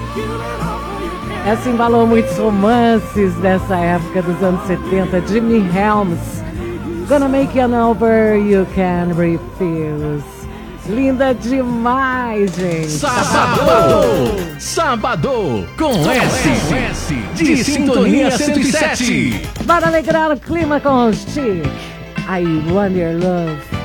Essa embalou muitos romances dessa época dos anos 70. Jimi Helms, Gonna Make You An Over You Can Refuse. Linda demais, gente. Sábado com S de Sintonia 107. Bora alegrar o clima com o Chic. I Want Your Love.